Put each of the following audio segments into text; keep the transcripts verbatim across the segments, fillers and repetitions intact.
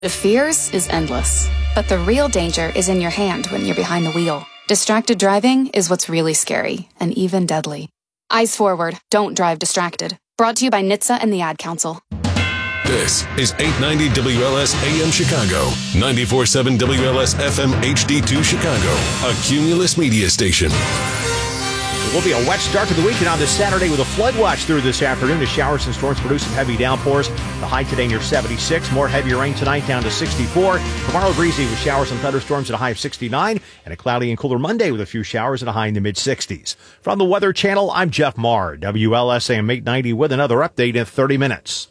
The fears is endless, but the real danger is in your hand when you're behind the wheel. Distracted driving is what's really scary and even deadly. Eyes forward, don't drive distracted. Brought to you by N H T S A and the Ad Council. This is eight ninety W L S A M Chicago, ninety-four point seven W L S F M H D two Chicago, a Cumulus media station. It will be a wet start to the weekend on this Saturday with a flood watch through this afternoon. The showers and storms produce some heavy downpours. The high today near seventy-six. More heavy rain tonight down to sixty-four. Tomorrow breezy with showers and thunderstorms at a high of sixty-nine. And a cloudy and cooler Monday with a few showers and a high in the mid-sixties. From the Weather Channel, I'm Jeff Marr. W L S A M eight ninety with another update in thirty minutes.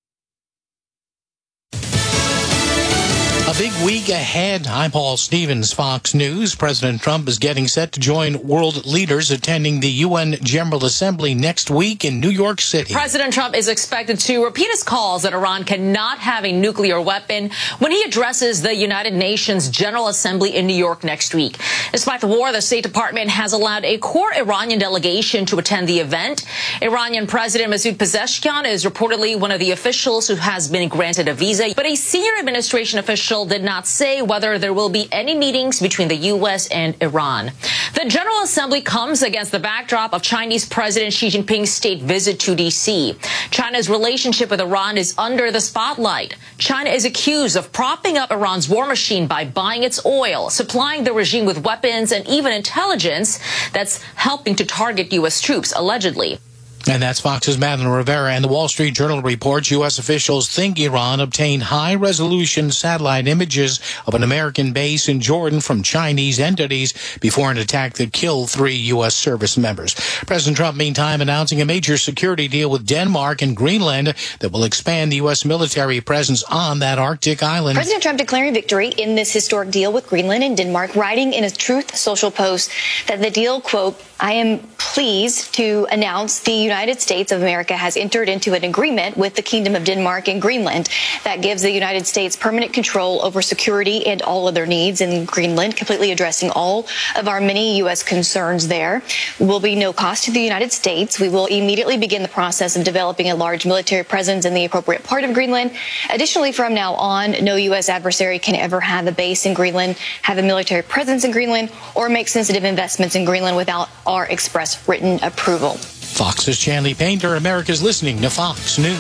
A big week ahead. I'm Paul Stevens, Fox News. President Trump is getting set to join world leaders attending the U N General Assembly next week in New York City. President Trump is expected to repeat his calls that Iran cannot have a nuclear weapon when he addresses the United Nations General Assembly in New York next week. Despite the war, the State Department has allowed a core Iranian delegation to attend the event. Iranian President Masoud Pezeshkian is reportedly one of the officials who has been granted a visa, but a senior administration official did not say whether there will be any meetings between the U S and Iran. The General Assembly comes against the backdrop of Chinese President Xi Jinping's state visit to D C. China's relationship with Iran is under the spotlight. China is accused of propping up Iran's war machine by buying its oil, supplying the regime with weapons and even intelligence that's helping to target U S troops, allegedly. And that's Fox's Madeline Rivera. And the Wall Street Journal reports U S officials think Iran obtained high-resolution satellite images of an American base in Jordan from Chinese entities before an attack that killed three U S service members. President Trump, meantime, announcing a major security deal with Denmark and Greenland that will expand the U S military presence on that Arctic island. President Trump declaring victory in this historic deal with Greenland and Denmark, writing in a Truth Social post that the deal, quote, I am pleased to announce the United States of America has entered into an agreement with the Kingdom of Denmark and Greenland that gives the United States permanent control over security and all other needs in Greenland, completely addressing all of our many U S concerns there. Will be no cost to the United States. We will immediately begin the process of developing a large military presence in the appropriate part of Greenland. Additionally, from now on, no U S adversary can ever have a base in Greenland, have a military presence in Greenland, or make sensitive investments in Greenland without our express written approval. Fox's Chanley Painter, America's listening to Fox News.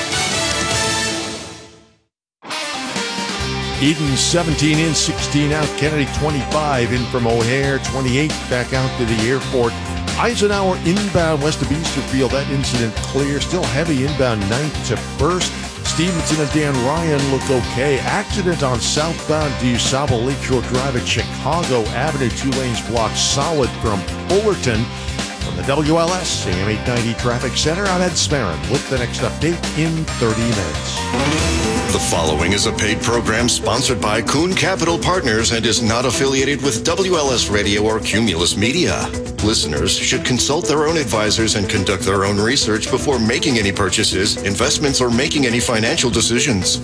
Eden seventeen in, sixteen out. Kennedy twenty-five in from O'Hare, twenty-eight back out to the airport. Eisenhower inbound west of Easterfield. That incident clear. Still heavy inbound ninth to First. Stevenson and Dan Ryan look okay. Accident on southbound DuSable Lakeshore Drive at Chicago Avenue. Two lanes blocked solid from Fullerton. From the W L S A M eight ninety Traffic Center, I'm Ed Smarin with the next update in thirty minutes. The following is a paid program sponsored by Kuhn Capital Partners and is not affiliated with W L S Radio or Cumulus Media. Listeners should consult their own advisors and conduct their own research before making any purchases, investments, or making any financial decisions.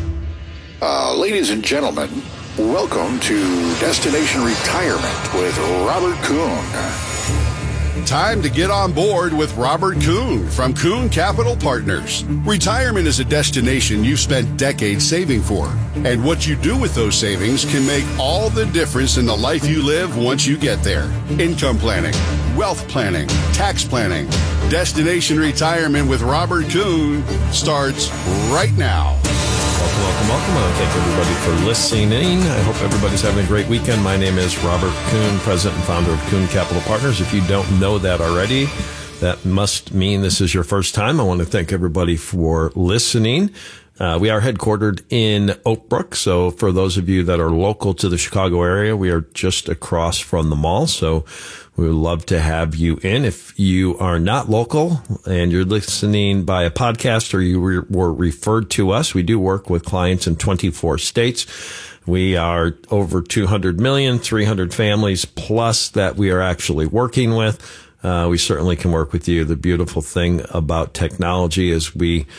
Uh, ladies and gentlemen, welcome to Destination Retirement with Robert Kuhn. Time to get on board with Robert Kuhn from Kuhn Capital Partners. Retirement is a destination you've spent decades saving for. And what you do with those savings can make all the difference in the life you live once you get there. Income planning, wealth planning, tax planning. Destination Retirement with Robert Kuhn starts right now. Welcome, welcome, welcome. I want to thank everybody for listening. I hope everybody's having a great weekend. My name is Robert Kuhn, president and founder of Kuhn Capital Partners. If you don't know that already, that must mean this is your first time. I want to thank everybody for listening. Uh, we are headquartered in Oak Brook. So for those of you that are local to the Chicago area, we are just across from the mall. So we would love to have you in. If you are not local and you're listening by a podcast or you re- were referred to us, we do work with clients in twenty-four states. We are over two hundred million, three hundred families plus that we are actually working with. Uh, we certainly can work with you. The beautiful thing about technology is we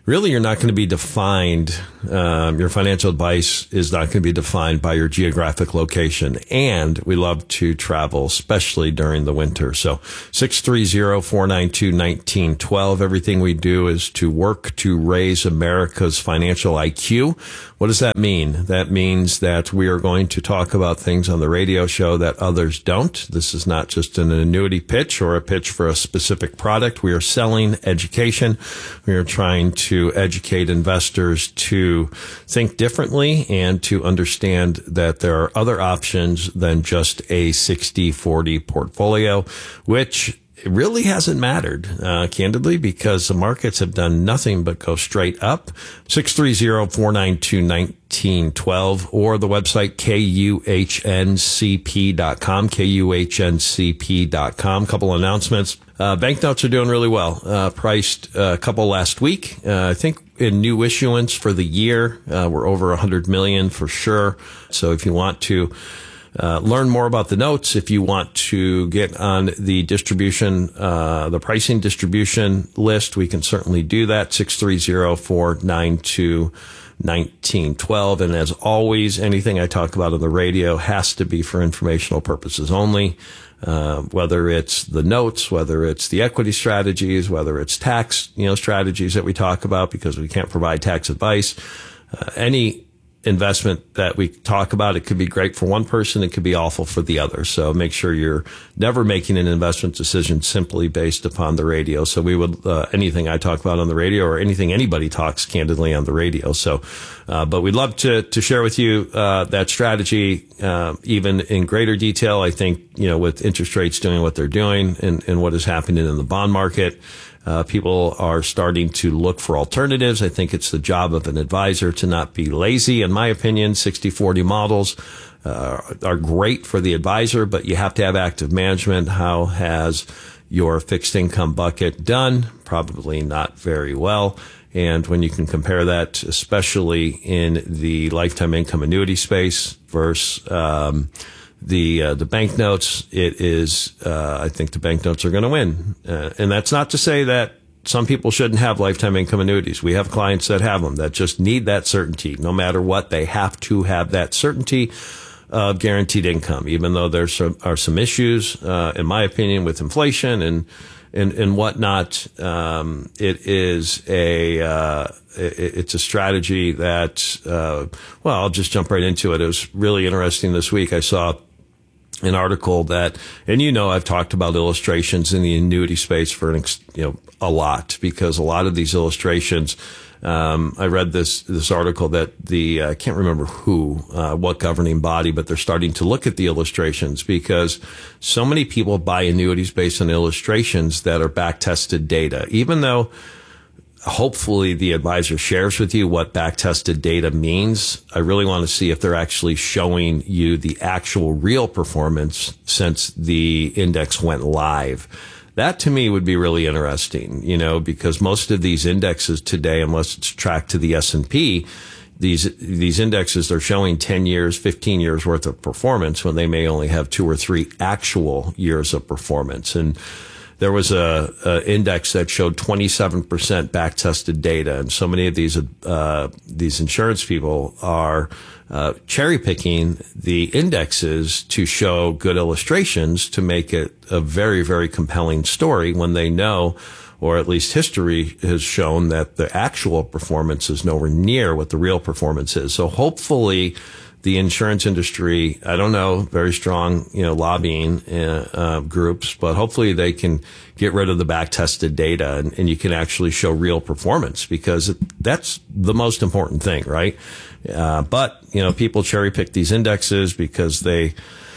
really you're not going to be defined, um, your financial advice is not going to be defined by your geographic location. And we love to travel, especially during the winter. So six three zero, four nine two, one nine one two. Everything we do is to work to raise America's financial I Q. What does that mean? That means that we are going to talk about things on the radio show that others don't. This is not just an annuity pitch or a pitch for a specific product. We are selling education. We are trying to to educate investors to think differently and to understand that there are other options than just a sixty forty portfolio, which really hasn't mattered, uh, candidly, because the markets have done nothing but go straight up. six three zero, four nine two, one nine one two or the website K U H N C P dot com, K U H N C P dot com. Couple announcements. Uh, banknotes are doing really well. Uh, priced uh, a couple last week. Uh, I think in new issuance for the year, uh, we're over one hundred million for sure. So if you want to Uh, learn more about the notes, if you want to get on the distribution, uh, the pricing distribution list, we can certainly do that. six three zero, four nine two, one nine one two. And as always, anything I talk about on the radio has to be for informational purposes only. Uh, whether it's the notes, whether it's the equity strategies, whether it's tax, you know, strategies that we talk about because we can't provide tax advice, uh, any investment that we talk about, it could be great for one person, it could be awful for the other. So make sure you're never making an investment decision simply based upon the radio. So we would, uh, anything I talk about on the radio or anything anybody talks candidly on the radio. So, uh, but we'd love to, to share with you, uh, that strategy, uh, even in greater detail. I think, you know, with interest rates doing what they're doing and, and what is happening in the bond market, Uh, people are starting to look for alternatives. I think it's the job of an advisor to not be lazy. In my opinion, sixty forty models uh, are great for the advisor, but you have to have active management. How has your fixed income bucket done? Probably not very well. And when you can compare that, especially in the lifetime income annuity space versus um The, uh, the banknotes, it is, uh, I think the banknotes are going to win. Uh, and that's not to say that some people shouldn't have lifetime income annuities. We have clients that have them that just need that certainty. No matter what, they have to have that certainty of guaranteed income, even though there are some issues, uh, in my opinion, with inflation and, and, and whatnot. Um, it is a, uh, it, it's a strategy that, uh, well, I'll just jump right into it. It was really interesting this week. I saw an article that, and you know, I've talked about illustrations in the annuity space for an, you know, a lot, because a lot of these illustrations, um, I read this, this article that the, I can't remember who, uh, what governing body, but they're starting to look at the illustrations because so many people buy annuities based on illustrations that are back tested data, even though hopefully the advisor shares with you what back-tested data means. I really want to see if they're actually showing you the actual real performance since the index went live. That to me would be really interesting, you know, because most of these indexes today, unless it's tracked to the S and P, these, these indexes are showing ten years, fifteen years worth of performance when they may only have two or three actual years of performance. And there was a, a index that showed twenty-seven percent back-tested data, and so many of these uh, these insurance people are uh, cherry-picking the indexes to show good illustrations to make it a very, very compelling story when they know, or at least history has shown, that the actual performance is nowhere near what the real performance is. So hopefully the insurance industry, I don't know, very strong, you know, lobbying uh, uh, groups, but hopefully they can get rid of the back-tested data and, and you can actually show real performance, because that's the most important thing, right? Uh, but, you know, people cherry-pick these indexes because they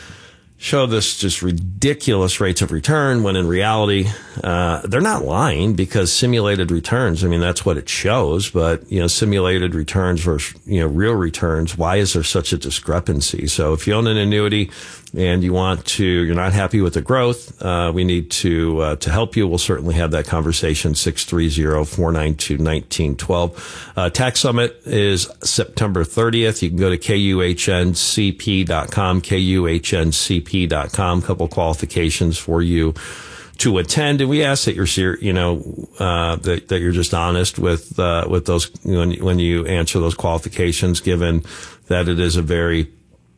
show this just ridiculous rates of return, when in reality, uh, they're not lying, because simulated returns, I mean, that's what it shows, but, you know, simulated returns versus, you know, real returns, why is there such a discrepancy? So if you own an annuity and you want to, you're not happy with the growth, uh, we need to, uh, to help you. We'll certainly have that conversation, six three zero, four nine two, one nine one two. Uh, Tax Summit is September thirtieth. You can go to K U H N C P dot com, K U H N C P dot com. Couple qualifications for you to attend. And we ask that you're ser- you know, uh, that, that you're just honest with, uh, with those, when, when you answer those qualifications, given that it is a very,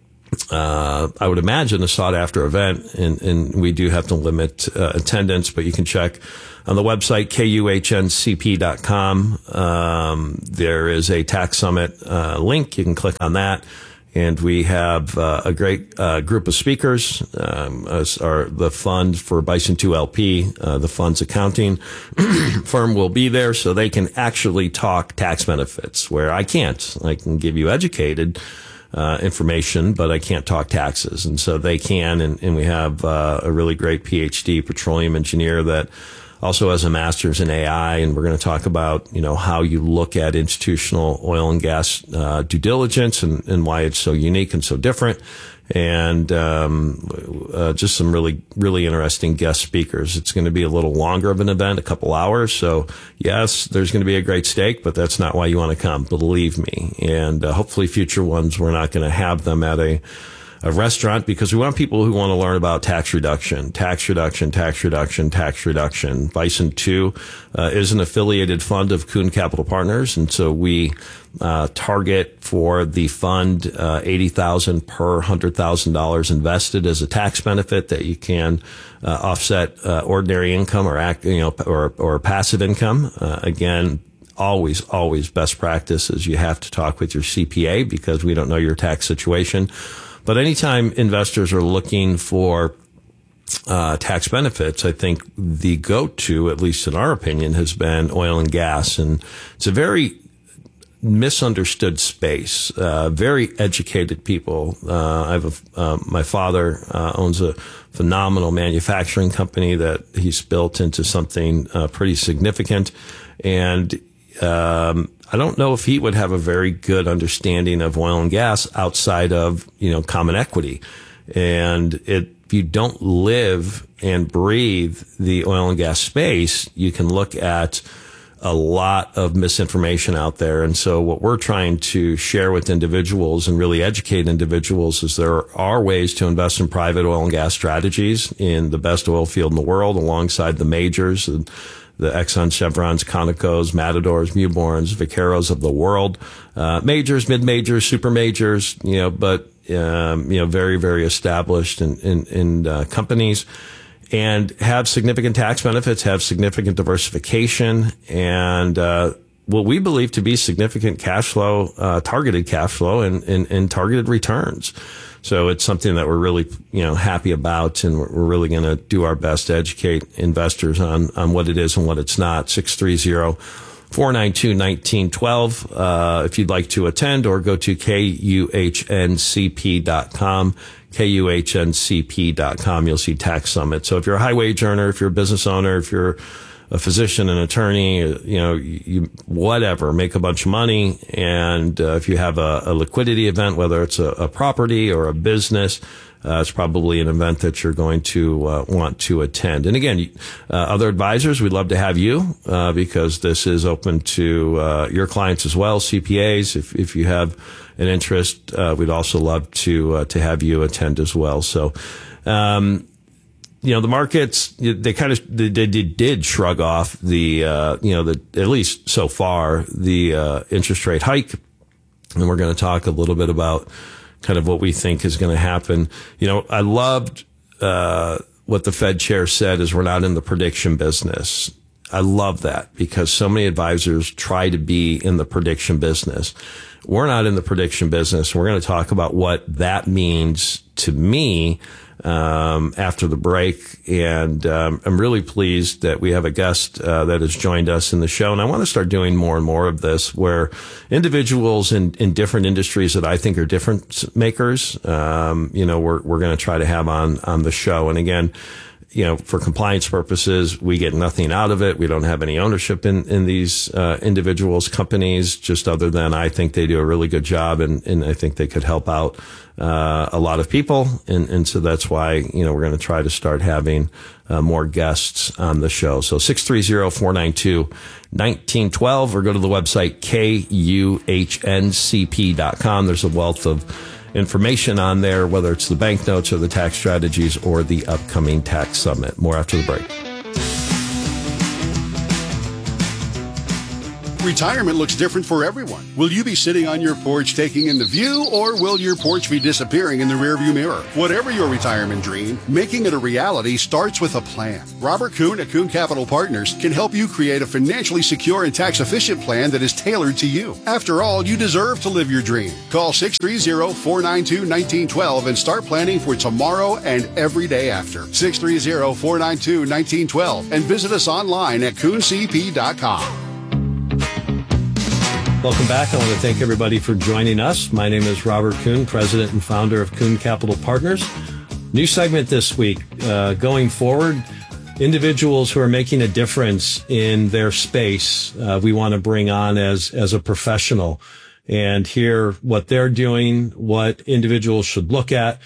uh, I would imagine a sought after event, and, and we do have to limit uh, attendance, but you can check on the website, K U H N C P dot com. Um, there is a tax summit, uh, link. You can click on that. And we have uh, a great uh, group of speakers. Um, as our, the fund for Bison two L P, uh, the fund's accounting firm will be there, so they can actually talk tax benefits, where I can't. I can give you educated uh, information, but I can't talk taxes. And so they can, and, and we have uh, a really great P H D petroleum engineer that also has a master's in A I, and we're going to talk about, you know, how you look at institutional oil and gas uh, due diligence, and, and why it's so unique and so different, and um, uh, just some really, really interesting guest speakers. It's going to be a little longer of an event, a couple hours. So yes, there's going to be a great steak, but that's not why you want to come, believe me. And uh, hopefully future ones, we're not going to have them at a a restaurant, because we want people who want to learn about tax reduction, tax reduction, tax reduction, tax reduction. Bison two uh, is an affiliated fund of Kuhn Capital Partners, and so we uh, target for the fund uh, eighty thousand dollars per one hundred thousand dollars invested as a tax benefit that you can uh, offset uh, ordinary income or act, you know, or or passive income. Uh, again, always, always best practice is you have to talk with your C P A, because we don't know your tax situation. But anytime investors are looking for uh, tax benefits, I think the go-to, at least in our opinion, has been oil and gas. And it's a very misunderstood space, uh, very educated people. Uh, I have a, uh, my father uh, owns a phenomenal manufacturing company that he's built into something uh, pretty significant. And um I don't know if he would have a very good understanding of oil and gas outside of, you know, common equity. And it, if you don't live and breathe the oil and gas space, you can look at a lot of misinformation out there. And so what we're trying to share with individuals and really educate individuals is there are ways to invest in private oil and gas strategies in the best oil field in the world, alongside the majors, and the Exxon, Chevrons, Conocos, Matadors, Mewbournes, Vaqueros of the world, uh, majors, mid-majors, super majors, you know, but, um, you know, very, very established in, in, in uh, companies, and have significant tax benefits, have significant diversification, and, uh, what we believe to be significant cash flow, uh, targeted cash flow and, and, and targeted returns. So it's something that we're really, you know, happy about, and we're, we're really going to do our best to educate investors on, on what it is and what it's not. six three zero, four nine two, one nine one two, uh, if you'd like to attend, or go to K U H N C P dot com. K U H N C P dot com. You'll see Tax Summit. So if you're a high wage earner, if you're a business owner, if you're a physician, an attorney, you know, you, whatever, make a bunch of money. And uh, if you have a, a liquidity event, whether it's a, a property or a business, uh, it's probably an event that you're going to uh, want to attend. And again, uh, other advisors, we'd love to have you, uh, because this is open to uh, your clients as well, C P As. If, if you have an interest, uh, we'd also love to uh, to have you attend as well. So, um, you know, the markets, they kind of, they, they did shrug off the, uh, you know, the, at least so far, the, uh, interest rate hike. And we're going to talk a little bit about kind of what we think is going to happen. You know, I loved, uh, what the Fed chair said is we're not in the prediction business. I love that, because so many advisors try to be in the prediction business. We're not in the prediction business. We're going to talk about what that means to me um, after the break. And um, I'm really pleased that we have a guest uh, that has joined us in the show. And I want to start doing more and more of this, where individuals in, in different industries that I think are difference makers, um, you know, we're, we're going to try to have on, on the show. And again, you know, for compliance purposes, we get nothing out of it. We don't have any ownership in, in these, uh, individuals' companies, just other than I think they do a really good job, and, and I think they could help out, uh, a lot of people. And, and so that's why, you know, we're going to try to start having, uh, more guests on the show. So six three zero, four nine two, one nine one two, or go to the website, K U H N C P dot com. There's a wealth of information on there, whether it's the banknotes or the tax strategies or the upcoming tax summit. More after the break. Retirement looks different for everyone. Will you be sitting on your porch taking in the view, or will your porch be disappearing in the rearview mirror? Whatever your retirement dream, making it a reality starts with a plan. Robert Kuhn at Kuhn Capital Partners can help you create a financially secure and tax-efficient plan that is tailored to you. After all, you deserve to live your dream. Call six three zero, four nine two, one nine one two and start planning for tomorrow and every day after. six three zero, four nine two, one nine one two and visit us online at coon c p dot com. Welcome back. I want to thank everybody for joining us. My name is Robert Kuhn, president and founder of Kuhn Capital Partners. New segment this week. Uh, going forward, individuals who are making a difference in their space, uh, we want to bring on as, as a professional and hear what they're doing, what individuals should look at.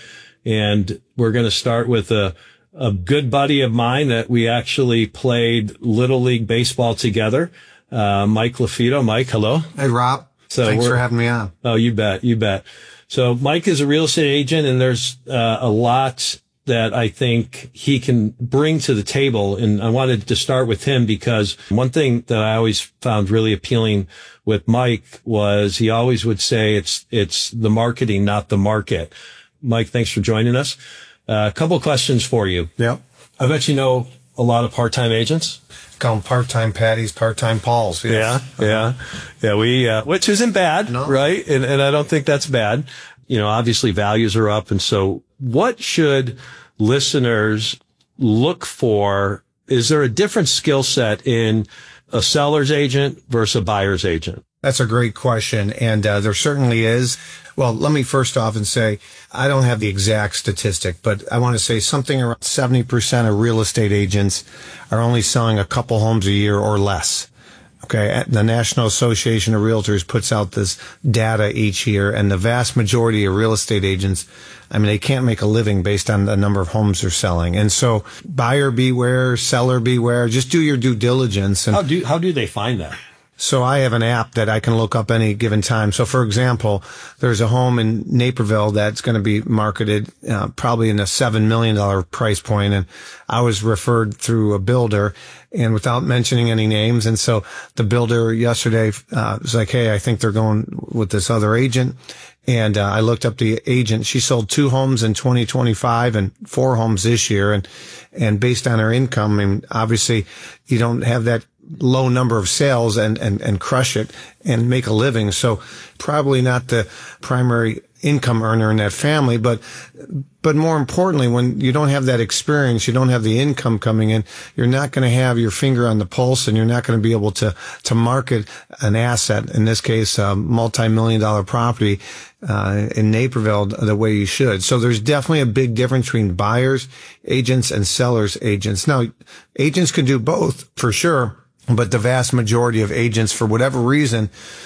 And we're going to start with a, a good buddy of mine that we actually played Little League Baseball together. Uh, Mike LaFido. Mike, hello. Hey, Rob. So Thanks for having me on. Oh, you bet. You bet. So Mike is a real estate agent, and there's uh, a lot that I think he can bring to the table. And I wanted to start with him because one thing that I always found really appealing with Mike was he always would say it's, it's the marketing, not the market. Mike, thanks for joining us. Uh, a couple of questions for you. Yep. I bet you know a lot of part-time agents. Call them part-time Patties, part-time Pauls. Yes. Yeah, yeah, yeah. We, uh, which isn't bad, no. Right? And, and I don't think that's bad. You know, obviously values are up. And so what should listeners look for? Is there a different skill set in a seller's agent versus a buyer's agent? That's a great question. And uh, there certainly is. Well, let me first off and say, I don't have the exact statistic, but I want to say something around seventy percent of real estate agents are only selling a couple homes a year or less. Okay. The National Association of Realtors puts out this data each year, and the vast majority of real estate agents, I mean, they can't make a living based on the number of homes they're selling. And so buyer beware, seller beware, just do your due diligence. And how do, how do they find that? So I have an app that I can look up any given time. So for example, there's a home in Naperville that's going to be marketed uh, probably in a seven million dollars price point. And I was referred through a builder, and without mentioning any names. And so the builder yesterday uh, was like, hey, I think they're going with this other agent. And uh, I looked up the agent. She sold two homes in twenty twenty-five and four homes this year. And, and based on her income, I mean, obviously you don't have that low number of sales and, and, and crush it and make a living. So probably not the primary income earner in that family, but, but more importantly, when you don't have that experience, you don't have the income coming in, you're not going to have your finger on the pulse, and you're not going to be able to, to market an asset, in this case, a multi-million dollar property, uh, in Naperville the way you should. So there's definitely a big difference between buyers agents and sellers agents. Now, agents can do both for sure, but the vast majority of agents, for whatever reason,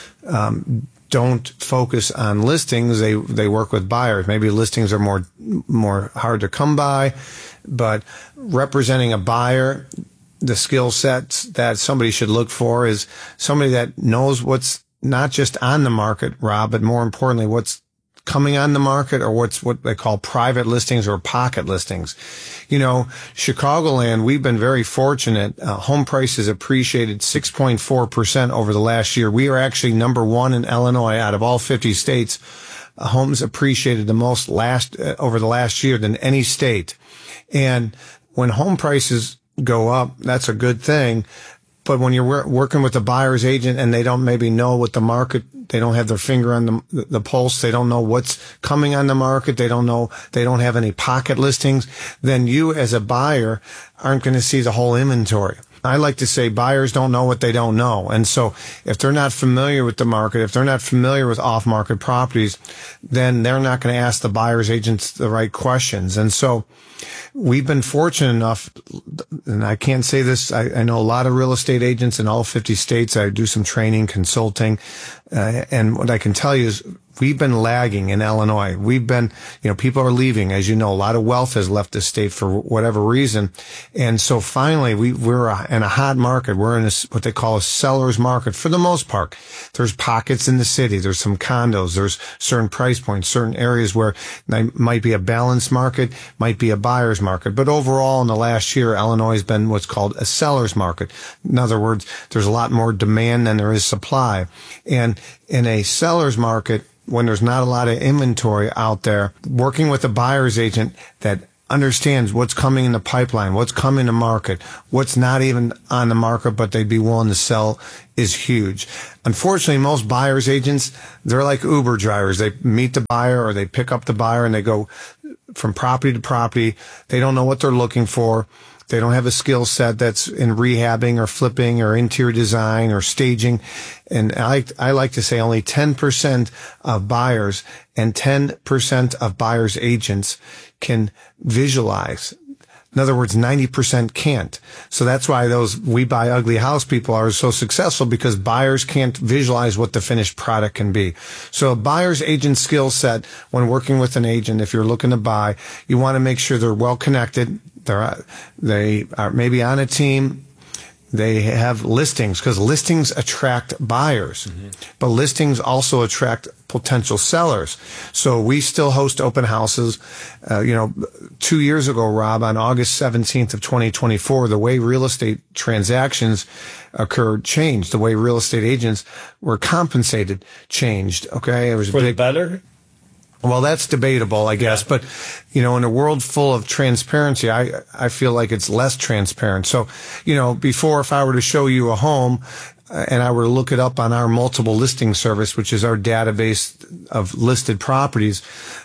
um, don't focus on listings. They, they work with buyers. Maybe listings are more, more hard to come by, but representing a buyer, the skill sets that somebody should look for is somebody that knows what's not just on the market, Rob, but more importantly, what's coming on the market, or what's what they call private listings or pocket listings. You know, Chicagoland, we've been very fortunate. Uh, home prices appreciated six point four percent over the last year. We are actually number one in Illinois out of all fifty states. Uh, homes appreciated the most last uh, over the last year than any state. And when home prices go up, that's a good thing. But when you're working with a buyer's agent and they don't maybe know what the market, they don't have their finger on the, the pulse, they don't know what's coming on the market, they don't know, they don't have any pocket listings, then you as a buyer aren't going to see the whole inventory. I like to say buyers don't know what they don't know. And so if they're not familiar with the market, if they're not familiar with off-market properties, then they're not going to ask the buyer's agents the right questions. And so we've been fortunate enough, and I can't say this, I, I know a lot of real estate agents in all fifty states. I do some training, consulting, uh, and what I can tell you is we've been lagging in Illinois. We've been, you know, people are leaving. As you know, a lot of wealth has left the state for whatever reason. And so finally, we, we're in a hot market. We're in a, what they call a seller's market for the most part. There's pockets in the city. There's some condos. There's certain price points, certain areas where there might be a balanced market, might be a buyer's market. But overall, in the last year, Illinois has been what's called a seller's market. In other words, there's a lot more demand than there is supply. And in a seller's market, when there's not a lot of inventory out there, working with a buyer's agent that understands what's coming in the pipeline, what's coming to market, what's not even on the market, but they'd be willing to sell is huge. Unfortunately, most buyer's agents, they're like Uber drivers. They meet the buyer or they pick up the buyer and they go from property to property. They don't know what they're looking for. They don't have a skill set that's in rehabbing or flipping or interior design or staging. And I like, I like to say only ten percent of buyers and ten percent of buyers agents can visualize. In other words, ninety percent can't. So that's why those We Buy Ugly House people are so successful, because buyers can't visualize what the finished product can be. So a buyer's agent skill set, when working with an agent, if you're looking to buy, you want to make sure they're well connected. They're, they are maybe on a team. They have listings, because listings attract buyers, mm-hmm. but listings also attract potential sellers. So we still host open houses. Uh, you know, two years ago, Rob, on August seventeenth of twenty twenty-four, the way real estate transactions occurred changed. The way real estate agents were compensated changed. Okay. It was for big, the better. Well, that's debatable, I guess. But, you know, in a world full of transparency, I, I feel like it's less transparent. So, you know, before, if I were to show you a home uh, and I were to look it up on our multiple listing service, which is our database of listed properties,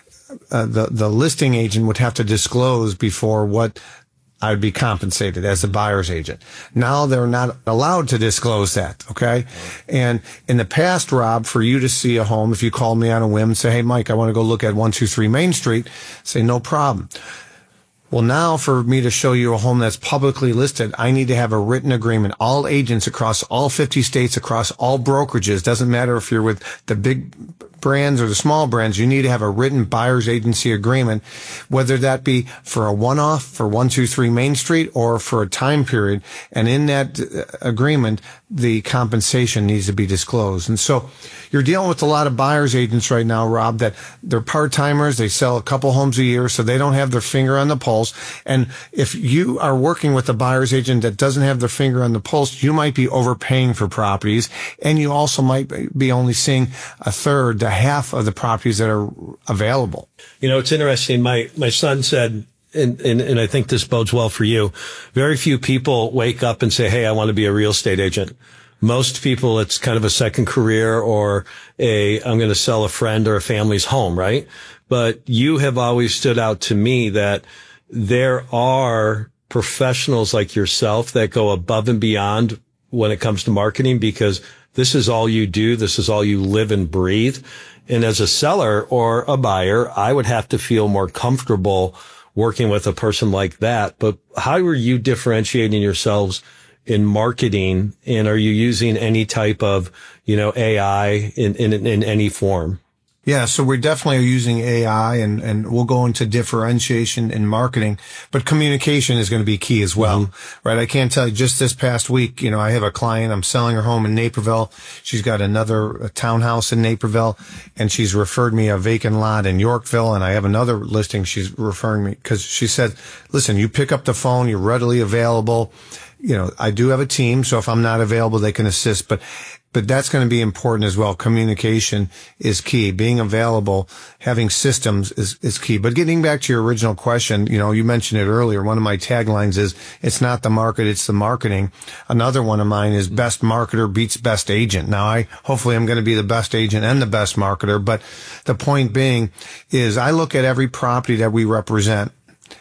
uh, the, the listing agent would have to disclose before what I would be compensated as a buyer's agent. Now they're not allowed to disclose that, okay? And in the past, Rob, for you to see a home, if you called me on a whim and say, hey, Mike, I want to go look at one two three Main Street, say, no problem. Well, now for me to show you a home that's publicly listed, I need to have a written agreement. All agents across all fifty states, across all brokerages, doesn't matter if you're with the big brands or the small brands, you need to have a written buyer's agency agreement, whether that be for a one-off for one two three Main Street or for a time period. And in that agreement, the compensation needs to be disclosed. And so you're dealing with a lot of buyer's agents right now, Rob, that they're part-timers. They sell a couple homes a year, so they don't have their finger on the pulse. And if you are working with a buyer's agent that doesn't have their finger on the pulse, you might be overpaying for properties, and you also might be only seeing a third to half of the properties that are available. You know, it's interesting. My, my son said, and, and, and I think this bodes well for you, very few people wake up and say, hey, I want to be a real estate agent. Most people, it's kind of a second career or a, I'm going to sell a friend or a family's home, right? But you have always stood out to me that there are professionals like yourself that go above and beyond when it comes to marketing, because this is all you do. This is all you live and breathe. And as a seller or a buyer, I would have to feel more comfortable working with a person like that. But how are you differentiating yourselves in marketing? And are you using any type of, you know, A I in, in, in any form? Yeah, so we're definitely using A I, and, and we'll go into differentiation in marketing, but communication is going to be key as well, mm-hmm. right? I can't tell you, just this past week, you know, I have a client, I'm selling her home in Naperville. She's got another a townhouse in Naperville, and she's referred me a vacant lot in Yorkville, and I have another listing she's referring me, because she said, listen, you pick up the phone, you're readily available. You know, I do have a team, so if I'm not available, they can assist, but But that's going to be important as well. Communication is key. Being available, having systems is, is key. But getting back to your original question, you know, you mentioned it earlier. One of my taglines is, it's not the market, it's the marketing. Another one of mine is best marketer beats best agent. Now, I, hopefully I'm going to be the best agent and the best marketer. But the point being is I look at every property that we represent,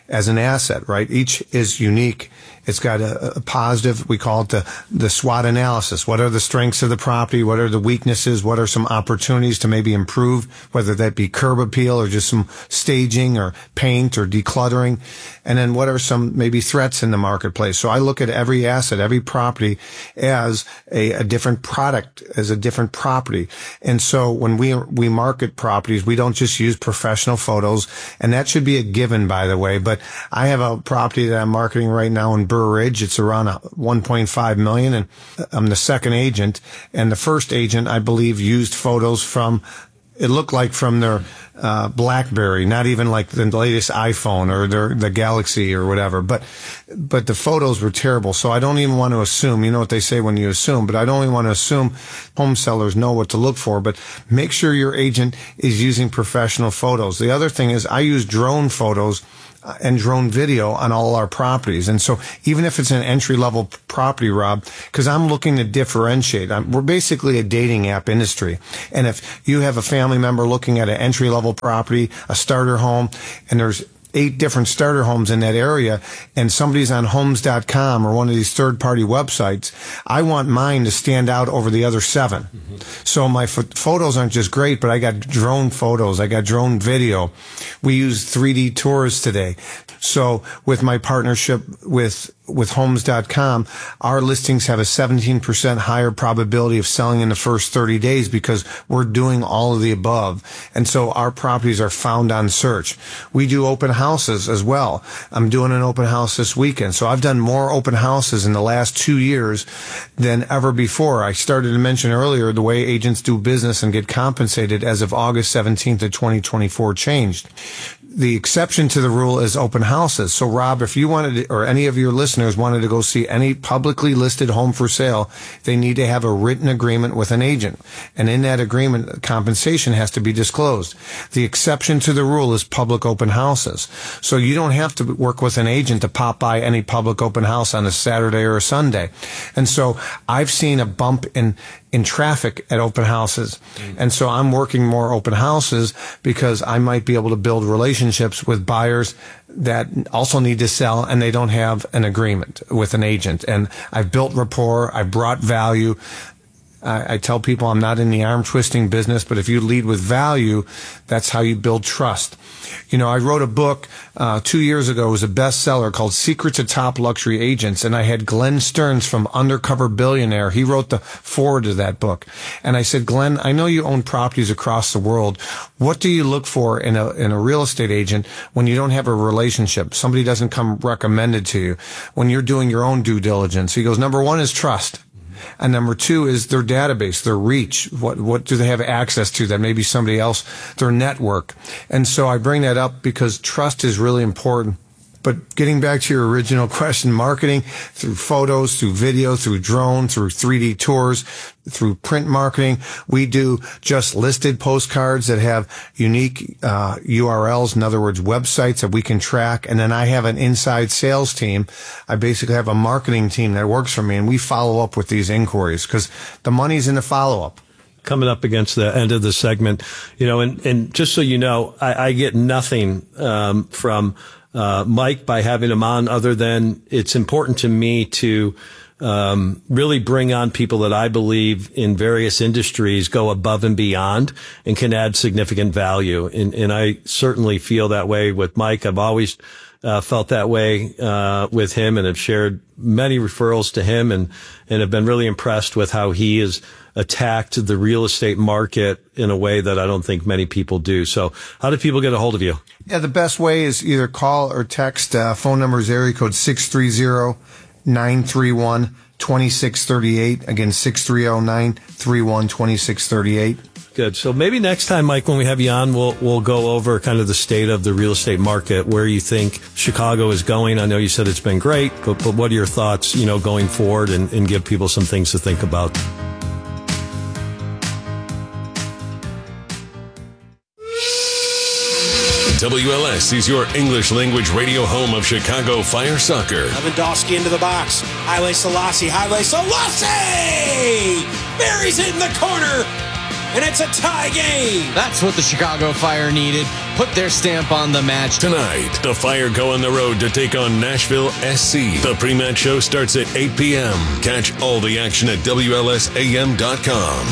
as an asset, right? Each is unique. It's got a, a positive, we call it the, the SWOT analysis. What are the strengths of the property? What are the weaknesses? What are some opportunities to maybe improve, whether that be curb appeal or just some staging or paint or decluttering? And then what are some maybe threats in the marketplace? So I look at every asset, every property as a, a different product, as a different property. And so when we, we market properties, we don't just use professional photos, and that should be a given, by the way. But I have a property that I'm marketing right now in Burr Ridge. It's around one point five million, and I'm the second agent. And the first agent, I believe, used photos from, it looked like from their uh, BlackBerry, not even like the latest iPhone or their the Galaxy or whatever. But but the photos were terrible. So I don't even want to assume. You know what they say when you assume, but I don't even want to assume home sellers know what to look for. But make sure your agent is using professional photos. The other thing is I use drone photos and drone video on all our properties. And so even if it's an entry-level property, Rob, because I'm looking to differentiate, I'm, we're basically a dating app industry. And if you have a family member looking at an entry-level property, a starter home, and there's eight different starter homes in that area, and somebody's on homes dot com or one of these third-party websites, I want mine to stand out over the other seven. Mm-hmm. So my ph- photos aren't just great, but I got drone photos, I got drone video. We use three D tours today. So with my partnership with with homes dot com, our listings have a seventeen percent higher probability of selling in the first thirty days because we're doing all of the above. And so our properties are found on search. We do open houses as well. I'm doing an open house this weekend. So I've done more open houses in the last two years than ever before. I started to mention earlier the way agents do business and get compensated as of August seventeenth of twenty twenty-four changed. The exception to the rule is open houses. So, Rob, if you wanted to, or any of your listeners wanted to go see any publicly listed home for sale, they need to have a written agreement with an agent. And in that agreement, compensation has to be disclosed. The exception to the rule is public open houses. So you don't have to work with an agent to pop by any public open house on a Saturday or a Sunday. And so I've seen a bump in in traffic at open houses. Mm. And so I'm working more open houses because I might be able to build relationships with buyers that also need to sell and they don't have an agreement with an agent. And I've built rapport. I've brought value. I, I tell people I'm not in the arm twisting business, but if you lead with value, that's how you build trust. You know, I wrote a book uh, two years ago. It was a bestseller called Secrets of Top Luxury Agents. And I had Glenn Stearns from Undercover Billionaire. He wrote the foreword to that book. And I said, Glenn, I know you own properties across the world. What do you look for in a, in a real estate agent when you don't have a relationship? Somebody doesn't come recommended to you when you're doing your own due diligence. He goes, number one is trust. And number two is their database, their reach. What what do they have access to that maybe somebody else, their network. And so I bring that up because trust is really important. But getting back to your original question, marketing through photos, through video, through drone, through three D tours, through print marketing. We do just listed postcards that have unique uh, U R Ls, in other words, websites that we can track. And then I have an inside sales team. I basically have a marketing team that works for me, and we follow up with these inquiries because the money's in the follow-up. Coming up against the end of the segment, you know, and, and just so you know, I, I get nothing um, from Uh, Mike by having him on other than it's important to me to um, really bring on people that I believe in various industries go above and beyond and can add significant value. And, and I certainly feel that way with Mike. I've always uh, felt that way uh, with him and have shared many referrals to him and, and have been really impressed with how he has attacked the real estate market in a way that I don't think many people do. So how do people get a hold of you? Yeah, the best way is either call or text. Uh, phone number is area code six three zero, nine three one, two six three eight. Again, six three zero, nine three one, two six three eight. Good. So maybe next time, Mike, when we have you on, we'll we'll go over kind of the state of the real estate market, where you think Chicago is going. I know you said it's been great, but, but what are your thoughts, you know, going forward, and, and give people some things to think about? W L S is your English language radio home of Chicago Fire Soccer. Lewandowski into the box. Haile Selassie. Haile Selassie! Buries it in the corner. and it's a tie game. That's what the Chicago Fire needed. Put their stamp on the match. Tonight, the Fire go on the road to take on Nashville S C. The pre-match show starts at eight p.m. Catch all the action at W L S A M dot com.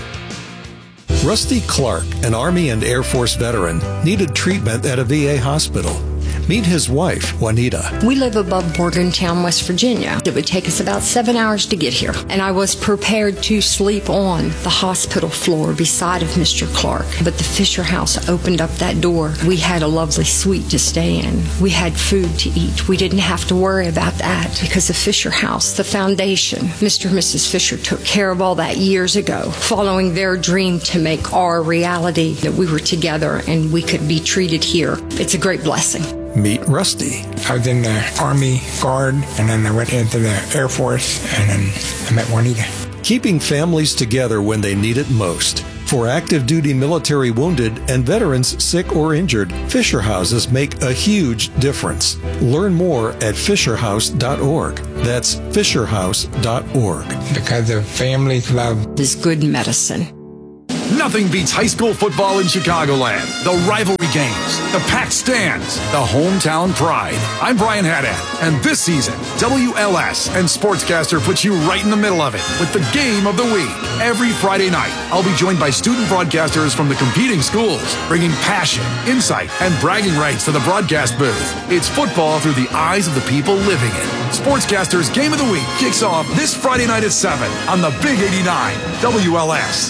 Rusty Clark, an Army and Air Force veteran, needed treatment at a V A hospital. Meet his wife, Juanita. We live above Morgantown, West Virginia. It would take us about seven hours to get here. And I was prepared to sleep on the hospital floor beside of Mister Clark. But the Fisher House opened up that door. We had a lovely suite to stay in. We had food to eat. We didn't have to worry about that because the Fisher House, the foundation, Mister and Missus Fisher took care of all that years ago, following their dream to make our reality that we were together and we could be treated here. It's a great blessing. Meet Rusty. I was in the Army Guard, and then I went into the Air Force, and then I met Juanita. Keeping families together when they need it most. For active duty military wounded and veterans sick or injured, Fisher Houses make a huge difference. Learn more at fisher house dot org. That's fisher house dot org. Because of family's love is good medicine. Nothing beats high school football in Chicagoland. The rivalry games, the packed stands, the hometown pride. I'm Brian Haddad, and this season, W L S and Sportscaster puts you right in the middle of it with the game of the week. Every Friday night, I'll be joined by student broadcasters from the competing schools, bringing passion, insight, and bragging rights to the broadcast booth. It's football through the eyes of the people living it. Sportscaster's Game of the Week kicks off this Friday night at seven on the Big eighty-nine, W L S.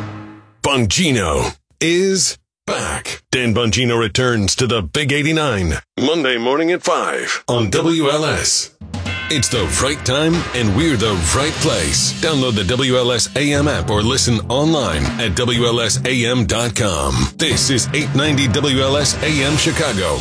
Bongino is back. Dan Bongino returns to the Big eighty-nine, Monday morning at five on W L S. It's the right time, and we're the right place. Download the W L S A M app or listen online at W L S A M dot com. This is eight ninety W L S A M Chicago.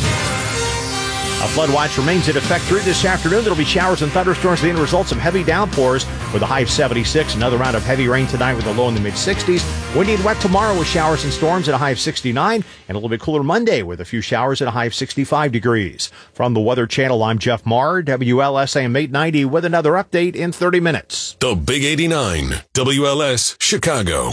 A flood watch remains in effect through this afternoon. There will be showers and thunderstorms, the end results of heavy downpours with a high of seventy-six. Another round of heavy rain tonight with a low in the mid-sixties. Windy and wet tomorrow with showers and storms at a high of sixty-nine. And a little bit cooler Monday with a few showers at a high of sixty-five degrees. From the Weather Channel, I'm Jeff Marr, W L S A M eight ninety with another update in thirty minutes. The Big eighty-nine, W L S, Chicago.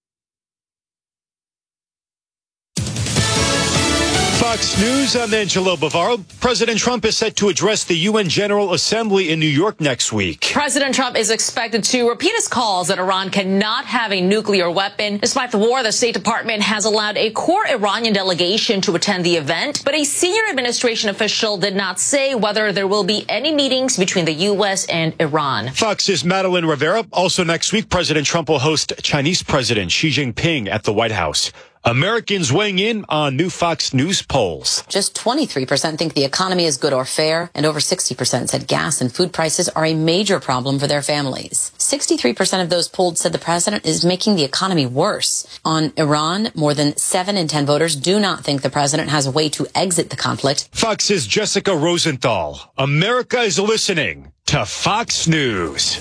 Fox News, I'm Angelo Bavaro. President Trump is set to address the U N General Assembly in New York next week. President Trump is expected to repeat his calls that Iran cannot have a nuclear weapon. Despite the war, the State Department has allowed a core Iranian delegation to attend the event, but a senior administration official did not say whether there will be any meetings between the U S and Iran. Fox's Madeline Rivera. Also next week, President Trump will host Chinese President Xi Jinping at the White House. Americans weighing in on new Fox News polls. Just twenty-three percent think the economy is good or fair, and over sixty percent said gas and food prices are a major problem for their families. sixty-three percent of those polled said the president is making the economy worse. On Iran, more than seven in ten voters do not think the president has a way to exit the conflict. Fox's Jessica Rosenthal. America is listening to Fox News.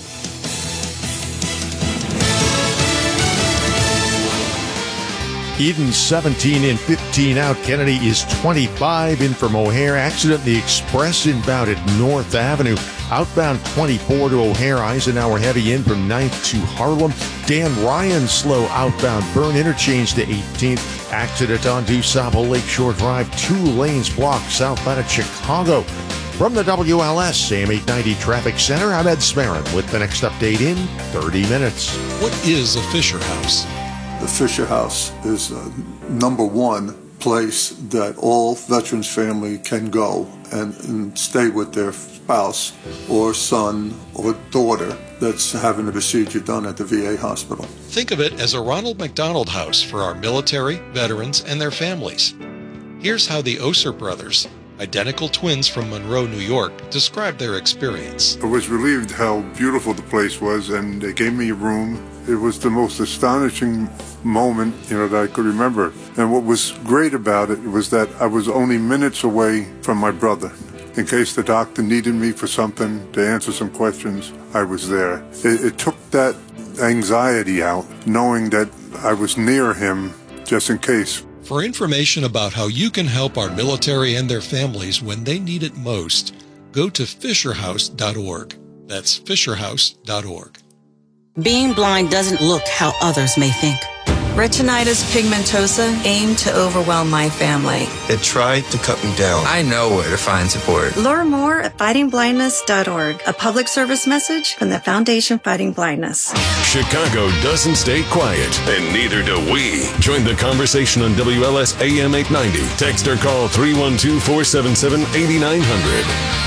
Eden seventeen in, fifteen out. Kennedy is twenty-five in from O'Hare. Accident the Express inbound at North Avenue. Outbound twenty-four to O'Hare. Eisenhower heavy in from ninth to Harlem. Dan Ryan slow outbound Burn interchange to eighteenth. Accident on DuSable Lakeshore Drive. Two lanes blocked southbound at Chicago. From the W L S A M eight ninety Traffic Center, I'm Ed Smarin with the next update in thirty minutes. What is a Fisher House? The Fisher House is uh, number one place that all veterans family can go and, and stay with their spouse or son or daughter that's having a procedure done at the V A hospital. Think of it as a Ronald McDonald House for our military, veterans, and their families. Here's how the Oser brothers, identical twins from Monroe, New York, described their experience. I was relieved how beautiful the place was, and they gave me a room. It was the most astonishing moment, you know, that I could remember. And what was great about it was that I was only minutes away from my brother. In case the doctor needed me for something, to answer some questions, I was there. It, it took that anxiety out, knowing that I was near him just in case. For information about how you can help our military and their families when they need it most, go to fisher house dot org. That's fisher house dot org. Being blind doesn't look how others may think. Retinitis pigmentosa aimed to overwhelm my family. It tried to cut me down. I know where to find support. Learn more at fighting blindness dot org. A public service message from the Foundation Fighting Blindness. Chicago doesn't stay quiet, and neither do we. Join the conversation on W L S A M eight ninety. Text or call three one two, four seven seven, eight nine zero zero.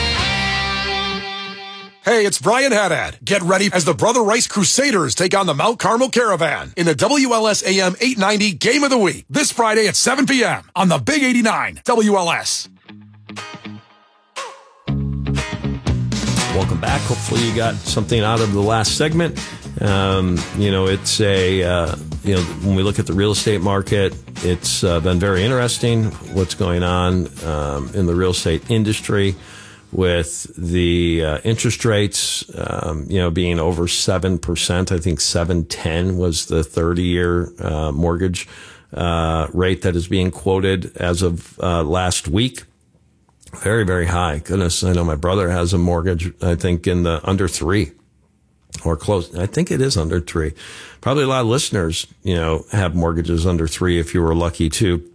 Hey, it's Brian Haddad. Get ready as the Brother Rice Crusaders take on the Mount Carmel Caravan in the W L S A M eight ninety Game of the Week this Friday at seven p.m. on the Big eighty-nine W L S. Welcome back. Hopefully you got something out of the last segment. Um, you know, it's a, uh, you know, when we look at the real estate market, it's uh, been very interesting what's going on um, in the real estate industry, with the uh, interest rates, um, you know, being over seven percent. I think seven ten was the thirty-year uh, mortgage uh, rate that is being quoted as of uh, last week. Very, very high. Goodness, I know my brother has a mortgage, I think, in the under three or close. I think it is under three. Probably a lot of listeners, you know, have mortgages under three if you were lucky to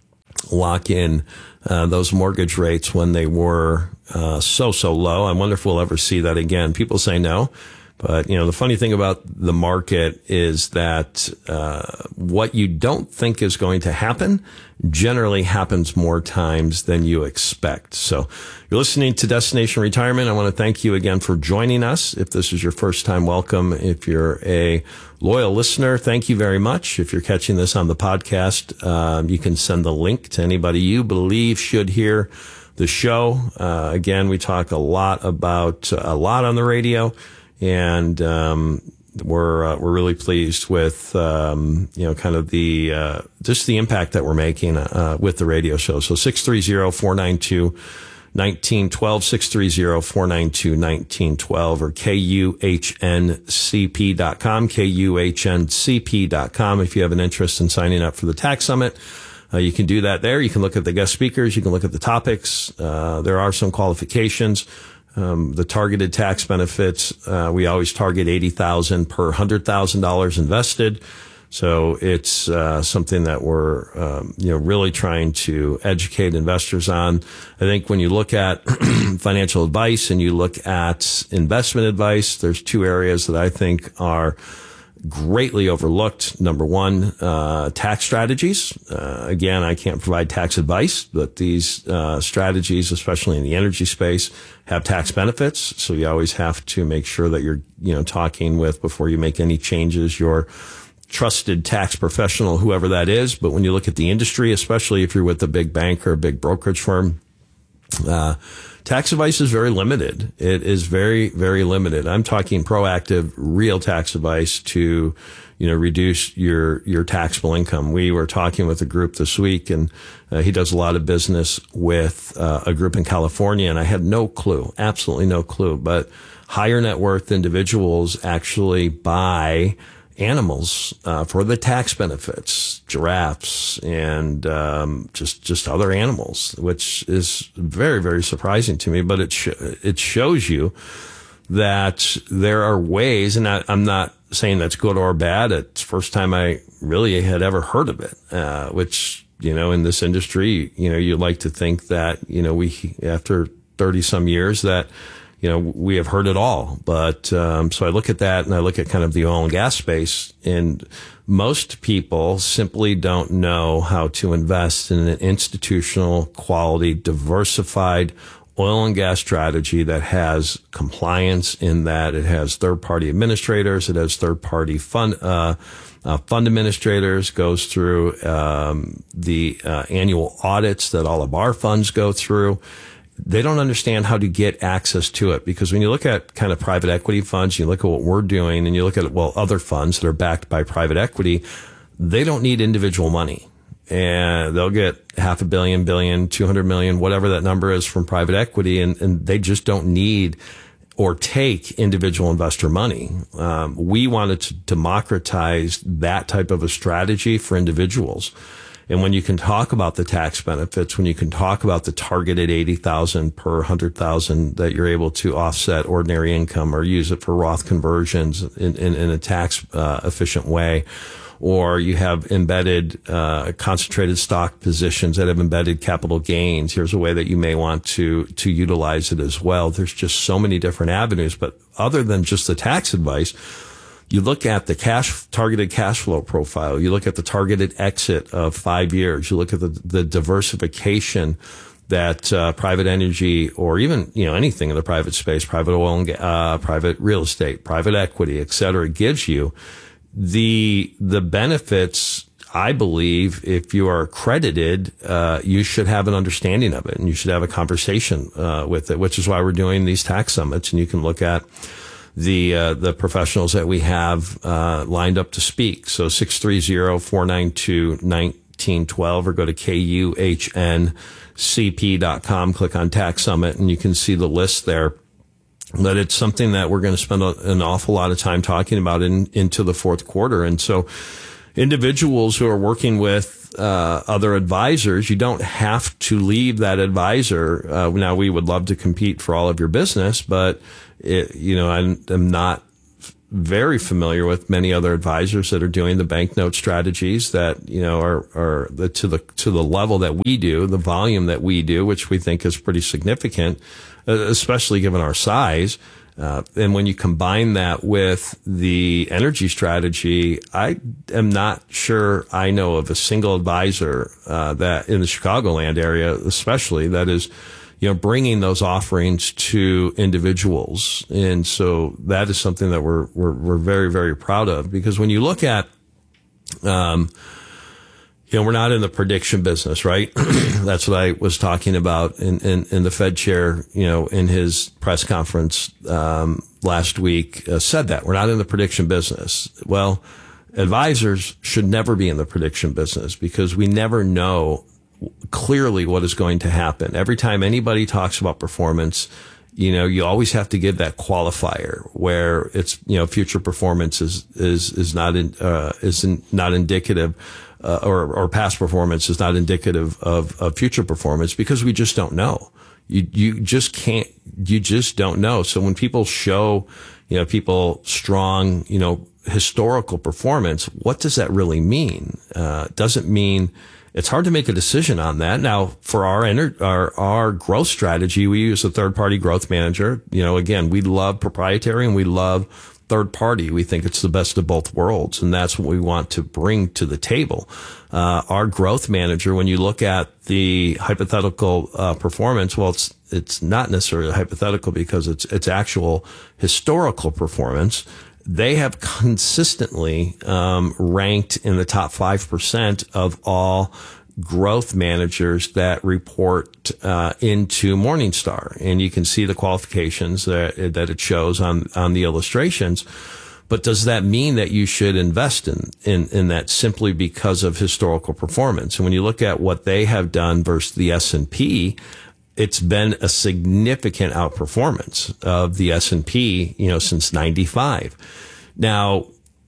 lock in uh, those mortgage rates when they were uh, so, so low. I wonder if we'll ever see that again. People say no. But, you know, the funny thing about the market is that uh, what you don't think is going to happen generally happens more times than you expect. So you're listening to Destination Retirement. I want to thank you again for joining us. If this is your first time, welcome. If you're a loyal listener, thank you very much. If you're catching this on the podcast, um, you can send the link to anybody you believe should hear the show. Uh, again, we talk a lot about a lot on the radio. And um, we're uh, we're really pleased with um, you know kind of the uh, just the impact that we're making uh, with the radio show. So six three zero, four nine two, one nine one two, six three zero, four nine two, one nine one two, or K U H N C P dot com, K U H N C P dot com. If you have an interest in signing up for the Tax Summit, uh, you can do that there. You can look at the guest speakers. You can look at the topics. Uh, there are some qualifications. Um, the targeted tax benefits, uh, we always target eighty thousand dollars per one hundred thousand dollars invested. So it's, uh, something that we're, um, you know, really trying to educate investors on. I think when you look at financial advice and you look at investment advice, there's two areas that I think are greatly overlooked. Number one, uh, tax strategies. Uh, again, I can't provide tax advice, but these, uh, strategies, especially in the energy space, have tax benefits. So you always have to make sure that you're, you know, talking with, before you make any changes, your trusted tax professional, whoever that is. But when you look at the industry, especially if you're with a big bank or a big brokerage firm, uh, tax advice is very limited. It is very, very limited. I'm talking proactive, real tax advice to, you know, reduce your, your taxable income. We were talking with a group this week, and uh, he does a lot of business with uh, a group in California, and I had no clue, absolutely no clue. But higher net worth individuals actually buy animals uh, for the tax benefits, giraffes and um, just just other animals, which is very, very surprising to me. But it sh- it shows you that there are ways, and I, I'm not saying that's good or bad. It's the first time I really had ever heard of it, uh, which, you know, in this industry, you know, you like to think that, you know, we, after thirty some years, that, you know, we have heard it all. But, um, so I look at that and I look at kind of the oil and gas space, and most people simply don't know how to invest in an institutional quality, diversified oil and gas strategy that has compliance, in that it has third party administrators, it has third party fund, uh, uh, fund administrators, goes through, um, the, uh, annual audits that all of our funds go through. They don't understand how to get access to it, because when you look at kind of private equity funds, you look at what we're doing, and you look at, well, other funds that are backed by private equity, they don't need individual money. And they'll get half a billion, billion, two hundred million, whatever that number is, from private equity. And, and they just don't need or take individual investor money. Um, we wanted to democratize that type of a strategy for individuals. And when you can talk about the tax benefits, when you can talk about the targeted eighty thousand per one hundred thousand that you're able to offset ordinary income or use it for Roth conversions in, in, in a tax uh, efficient way, or you have embedded uh, concentrated stock positions that have embedded capital gains. Here's a way that you may want to to utilize it as well. There's just so many different avenues. But other than just the tax advice, you look at the cash targeted cash flow profile. You look at the targeted exit of five years. You look at the, the diversification that uh, private energy, or even you know anything in the private space, private oil and uh, private real estate, private equity, et cetera, gives you the the benefits. I believe if you are accredited, uh, you should have an understanding of it, and you should have a conversation uh, with it. Which is why we're doing these tax summits, and you can look at the uh, the professionals that we have uh, lined up to speak. So six three zero, four nine two, one nine one two, or go to K U H N C P dot com, click on Tax Summit, and you can see the list there. But it's something that we're going to spend an awful lot of time talking about in, into the fourth quarter. And so individuals who are working with uh, other advisors, you don't have to leave that advisor. Uh, now, we would love to compete for all of your business, but it, you know, I'm, I'm not very familiar with many other advisors that are doing the banknote strategies that, you know, are, are the, to the, to the level that we do, the volume that we do, which we think is pretty significant, especially given our size. Uh, and when you combine that with the energy strategy, I am not sure I know of a single advisor, uh, that in the Chicagoland area, especially, that is, you know, bringing those offerings to individuals. And so that is something that we're, we're, we're very, very proud of, because when you look at, um, you know, we're not in the prediction business, right? That's what I was talking about in, in, in the Fed chair, you know, in his press conference, um, last week, uh, said that we're not in the prediction business. Well, advisors should never be in the prediction business, because we never know clearly what is going to happen. Every time anybody talks about performance, you know, you always have to give that qualifier where it's, you know, future performance is, is, is not, in, uh, is in, not indicative, uh, or, or past performance is not indicative of, of future performance, because we just don't know. You, you just can't, you just don't know. So when people show, you know, people strong, you know, historical performance, what does that really mean? Uh, doesn't mean, it's hard to make a decision on that. Now, for our, our, our growth strategy, we use a third party growth manager. You know, again, we love proprietary and we love third party. We think it's the best of both worlds, and that's what we want to bring to the table. Uh, our growth manager, when you look at the hypothetical, uh, performance, well, it's, it's not necessarily hypothetical, because it's, it's actual historical performance. They have consistently um, ranked in the top five percent of all growth managers that report uh, into Morningstar. And you can see the qualifications that, that it shows on, on the illustrations. But does that mean that you should invest in, in, in that simply because of historical performance? And when you look at what they have done versus the S and P, it's been a significant outperformance of the S and P, you know, since ninety-five. Now,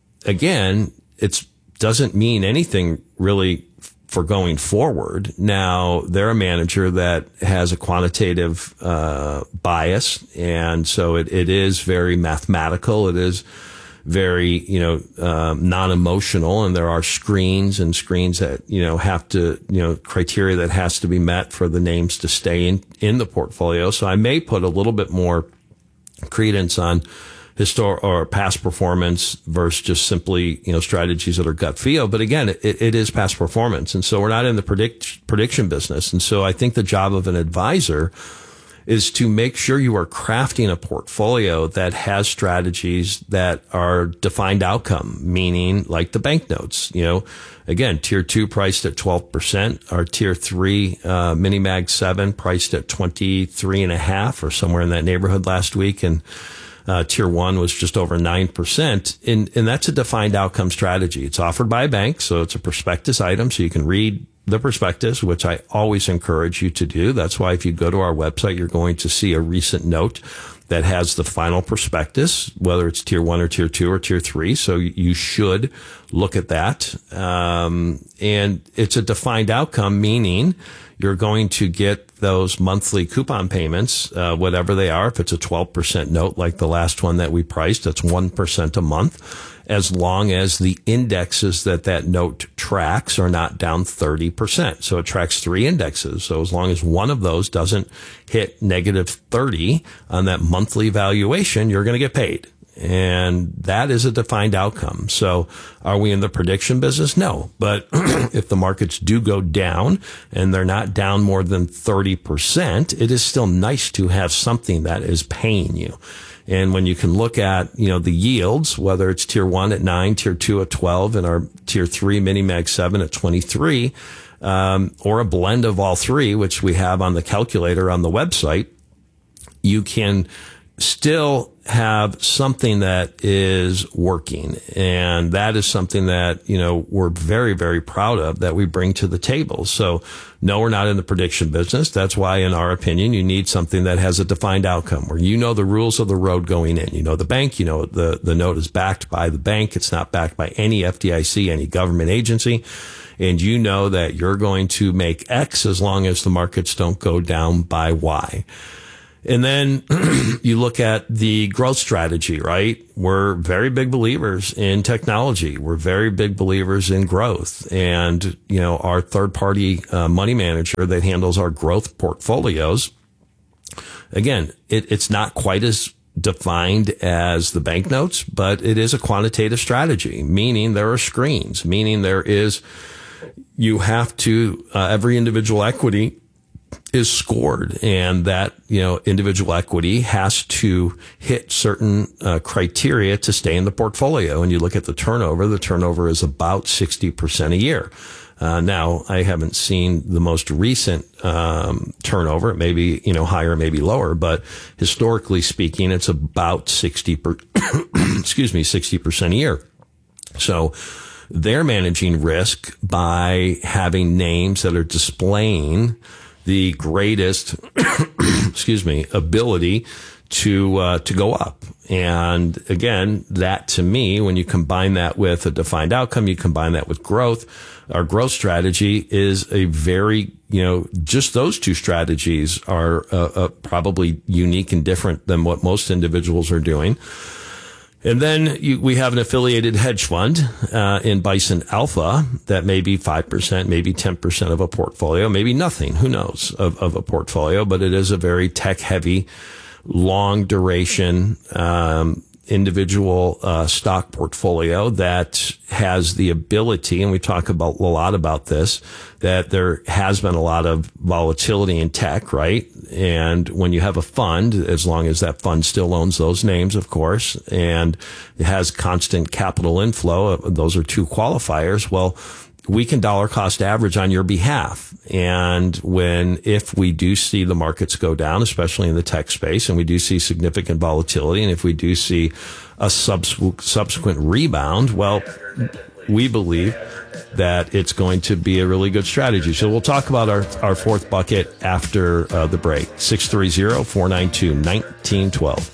again, it doesn't mean anything really for going forward. Now, they're a manager that has a quantitative uh, bias, and so it, it is very mathematical. It is very, you know, um, non-emotional, and there are screens and screens that, you know, have to, you know, criteria that has to be met for the names to stay in, in the portfolio. So I may put a little bit more credence on historic or past performance versus just simply, you know, strategies that are gut feel. But again, it, it is past performance. And so we're not in the predict, prediction business. And so I think the job of an advisor is to make sure you are crafting a portfolio that has strategies that are defined outcome, meaning like the banknotes. You know, again, tier two priced at twelve percent, our tier three, uh, mini mag seven priced at twenty-three and a half or somewhere in that neighborhood last week. And, uh, tier one was just over nine percent. And, and that's a defined outcome strategy. It's offered by a bank. So it's a prospectus item. So you can read the prospectus, which I always encourage you to do. That's why if you go to our website, you're going to see a recent note that has the final prospectus, whether it's tier one or tier two or tier three. So you should look at that. Um, and it's a defined outcome, meaning you're going to get those monthly coupon payments, uh, whatever they are. If it's a twelve percent note like the last one that we priced, that's one percent a month, as long as the indexes that that note tracks are not down thirty percent. So it tracks three indexes. So as long as one of those doesn't hit negative thirty on that monthly valuation, you're going to get paid. And that is a defined outcome. So are we in the prediction business? No. But if the markets do go down and they're not down more than thirty percent, it is still nice to have something that is paying you. And when you can look at, you know, the yields, whether it's tier one at nine, tier two at twelve, and our tier three mini mag seven at twenty-three, um, or a blend of all three, which we have on the calculator on the website, you can still have something that is working. And that is something that, you know, we're very, very proud of that we bring to the table. So no, we're not in the prediction business. That's why, in our opinion, you need something that has a defined outcome where you know the rules of the road going in. You know the bank, you know the, the note is backed by the bank. It's not backed by any F D I C, any government agency. And you know that you're going to make X as long as the markets don't go down by Y. And then you look at the growth strategy, right? We're very big believers in technology. We're very big believers in growth. And, you know, our third party uh, money manager that handles our growth portfolios, again, it, it's not quite as defined as the banknotes, but it is a quantitative strategy, meaning there are screens, meaning there is, you have to, uh, every individual equity is scored, and that, you know, individual equity has to hit certain uh, criteria to stay in the portfolio. And you look at the turnover, the turnover is about sixty percent a year. Uh, now, I haven't seen the most recent um, turnover. It may be, you know, higher, maybe lower, but historically speaking, it's about sixty per, excuse me, sixty percent a year. So they're managing risk by having names that are displaying the greatest, excuse me, ability to, uh, to go up. And again, that to me, when you combine that with a defined outcome, you combine that with growth, our growth strategy is a very, you know, just those two strategies are uh, uh, probably unique and different than what most individuals are doing. And then you, we have an affiliated hedge fund uh, in Bison Alpha that may be five percent, maybe ten percent of a portfolio, maybe nothing, who knows, of, of a portfolio. But it is a very tech-heavy, long-duration um individual uh stock portfolio that has the ability, and we talk about a lot about this, that there has been a lot of volatility in tech, right? And when you have a fund, as long as that fund still owns those names, of course, and it has constant capital inflow, those are two qualifiers. Well, we can dollar cost average on your behalf. And when, if we do see the markets go down, especially in the tech space, and we do see significant volatility, and if we do see a subsequent, subsequent rebound, well, we believe that it's going to be a really good strategy. So we'll talk about our, our fourth bucket after uh, the break. six three zero, four nine two, one nine one two.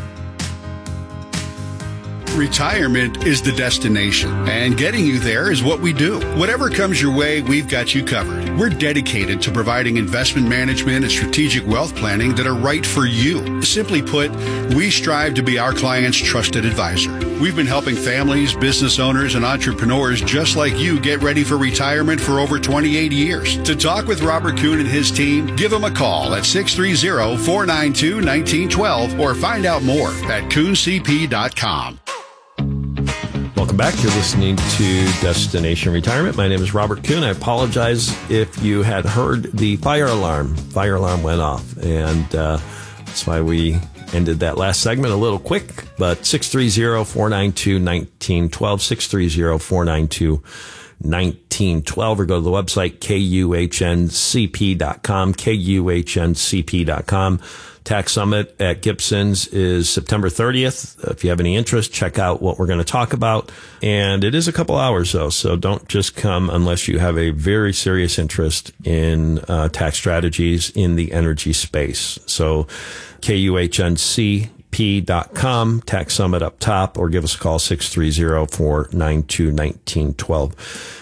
Retirement is the destination, and getting you there is what we do. Whatever comes your way, we've got you covered. We're dedicated to providing investment management and strategic wealth planning that are right for you. Simply put, we strive to be our clients' trusted advisor. We've been helping families, business owners, and entrepreneurs just like you get ready for retirement for over twenty-eight years. To talk with Robert Kuhn and his team, give him a call at six three zero, four nine two, one nine one two or find out more at coon c p dot com. Welcome back. You're listening to Destination Retirement. My name is Robert Kuhn. I apologize if you had heard the fire alarm. Fire alarm went off, and uh, that's why we ended that last segment a little quick. But six three zero, four nine two, one nine one two, six three zero, four nine two, one nine one two, or go to the website K U H N C P dot com, K U H N C P dot com. Tax Summit at Gibson's is September thirtieth. If you have any interest, check out what we're going to talk about. And it is a couple hours, though, so don't just come unless you have a very serious interest in uh, tax strategies in the energy space. So K U H N C P dot com, Tax Summit up top, or give us a call, six three zero, four nine two, one nine one two.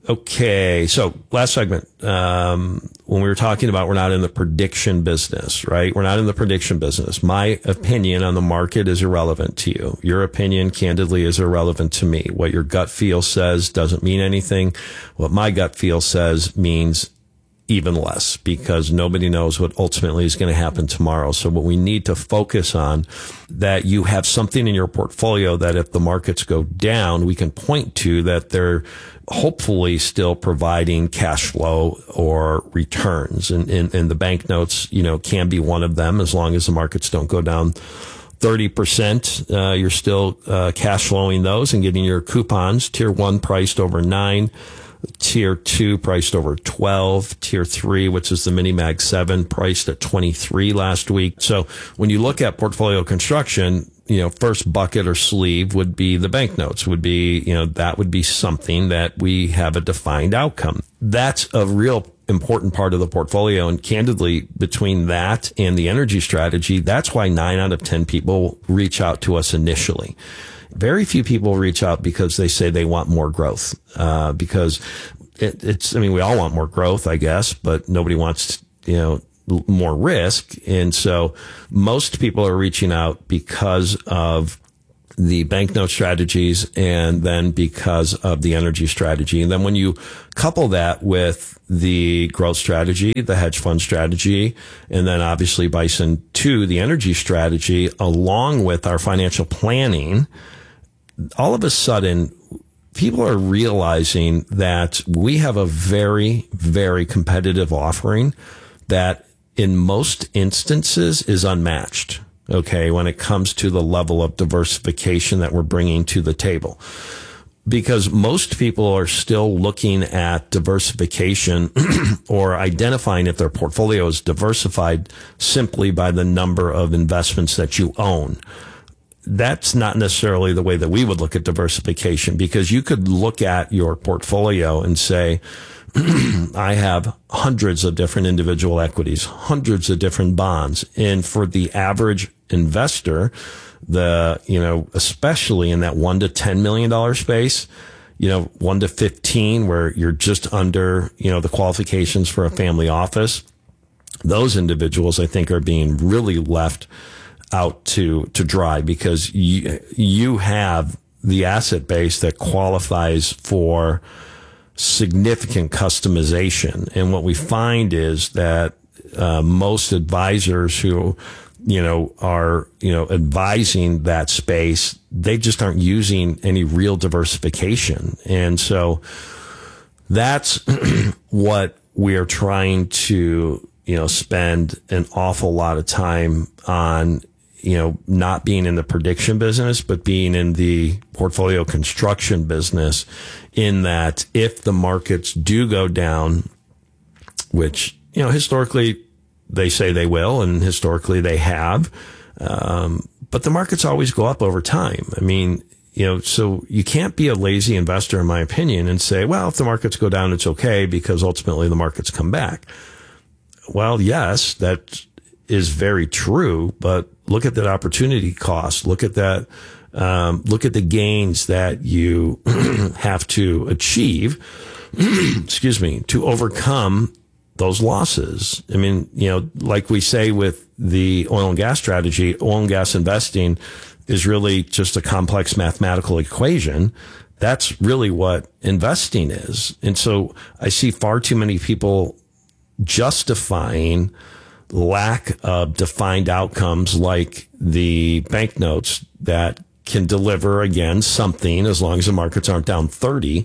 Okay, so last segment, um, when we were talking about we're not in the prediction business, right? We're not in the prediction business. My opinion on the market is irrelevant to you. Your opinion, candidly, is irrelevant to me. What your gut feel says doesn't mean anything. What my gut feel says means even less, because nobody knows what ultimately is going to happen tomorrow. So what we need to focus on, that you have something in your portfolio that if the markets go down, we can point to that they're hopefully still providing cash flow or returns. And, and, and the banknotes, you know, can be one of them, as long as the markets don't go down thirty percent. Uh, you're still uh, cash flowing those and getting your coupons. Tier one priced over nine. Tier two priced over twelve. Tier three, which is the Mini Mag seven, priced at twenty-three last week. So when you look at portfolio construction, you know, first bucket or sleeve would be the banknotes, would be, you know, that would be something that we have a defined outcome. That's a real important part of the portfolio. And candidly, between that and the energy strategy, that's why nine out of ten people reach out to us initially. Very few people reach out because they say they want more growth, uh, because it, it's, I mean, we all want more growth, I guess, but nobody wants, you know, more risk. And so most people are reaching out because of the banknote strategies and then because of the energy strategy. And then when you couple that with the growth strategy, the hedge fund strategy, and then obviously Bison two, the energy strategy, along with our financial planning, all of a sudden, people are realizing that we have a very, very competitive offering that in most instances is unmatched, okay, when it comes to the level of diversification that we're bringing to the table. Because most people are still looking at diversification or identifying if their portfolio is diversified simply by the number of investments that you own. That's not necessarily the way that we would look at diversification, because you could look at your portfolio and say, I have hundreds of different individual equities, hundreds of different bonds. And for the average investor, the, you know, especially in that one to ten million dollars space, you know, one to fifteen, where you're just under, you know, the qualifications for a family office, those individuals, I think, are being really left out to, to dry, because you, you have the asset base that qualifies for significant customization. And what we find is that, uh, most advisors who, you know, are, you know, advising that space, they just aren't using any real diversification. And so that's what we're trying to, you know, spend an awful lot of time on, you know, not being in the prediction business, but being in the portfolio construction business, in that if the markets do go down, which, you know, historically they say they will, and historically they have, um, but the markets always go up over time. I mean, you know, so you can't be a lazy investor, in my opinion, and say, well, if the markets go down, it's okay, because ultimately the markets come back. Well, yes, that is very true, but look at that opportunity cost. Look at that. Um, look at the gains that you have to achieve, excuse me, to overcome those losses. I mean, you know, like we say with the oil and gas strategy, oil and gas investing is really just a complex mathematical equation. That's really what investing is. And so I see far too many people justifying lack of defined outcomes like the banknotes that can deliver, again, something, as long as the markets aren't down thirty.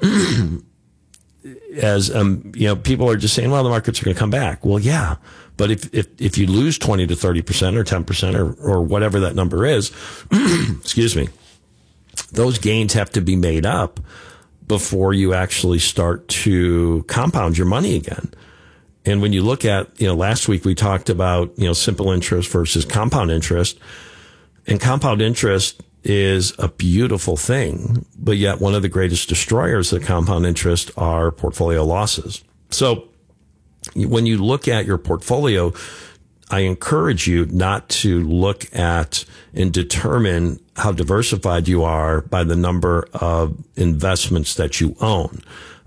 As, um, you know, people are just saying, well, the markets are going to come back. Well, yeah. But if, if, if you lose twenty to thirty percent or ten percent or, or whatever that number is, excuse me, those gains have to be made up before you actually start to compound your money again. And when you look at, you know, last week we talked about, you know, simple interest versus compound interest, and compound interest is a beautiful thing, but yet one of the greatest destroyers of compound interest are portfolio losses. So when you look at your portfolio, I encourage you not to look at and determine how diversified you are by the number of investments that you own.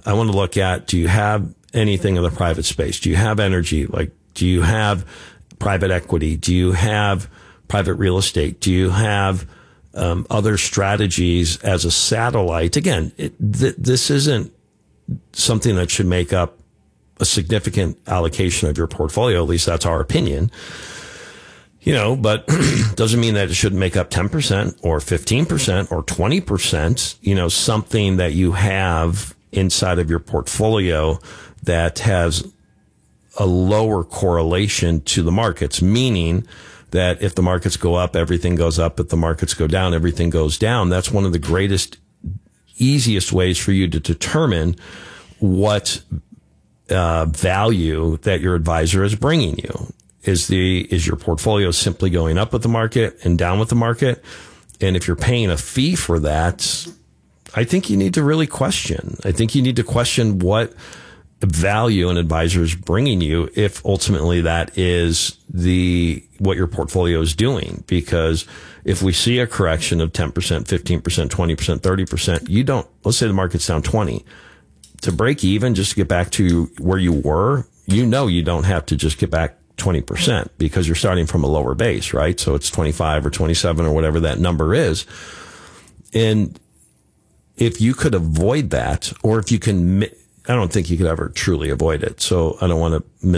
I want to look at, do you have anything in the private space? Do you have energy? Like, do you have private equity? Do you have private real estate? Do you have um, other strategies as a satellite? Again, it, th- this isn't something that should make up a significant allocation of your portfolio. At least that's our opinion. You know, but doesn't mean that it shouldn't make up ten percent or fifteen percent or twenty percent, you know, something that you have inside of your portfolio that has a lower correlation to the markets, meaning that if the markets go up, everything goes up. If the markets go down, everything goes down. That's one of the greatest, easiest ways for you to determine what uh, value that your advisor is bringing you. Is the, is your portfolio simply going up with the market and down with the market? And if you're paying a fee for that, I think you need to really question. I think you need to question what value an advisor is bringing you if ultimately that is the, what your portfolio is doing. Because if we see a correction of ten percent, fifteen percent, twenty percent, thirty percent, you don't, let's say the market's down twenty, to break even, just to get back to where you were, you know, you don't have to just get back twenty percent because you're starting from a lower base, right? So it's twenty-five or twenty-seven or whatever that number is. And if you could avoid that, or if you can, I don't think you could ever truly avoid it. So I don't want to